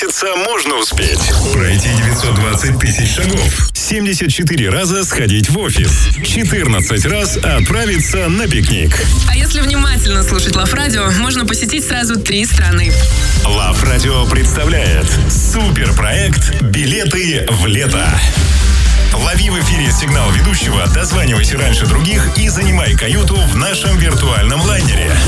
Кажется, можно успеть. Пройти 920 тысяч шагов. 74 раза сходить в офис. 14 раз отправиться на пикник. А если внимательно слушать Love Radio, можно посетить сразу 3 страны. Love Radio представляет суперпроект «Билеты в лето». Лови в эфире сигнал ведущего, дозванивайся раньше других и занимай каюту в нашем виртуальном лайнере.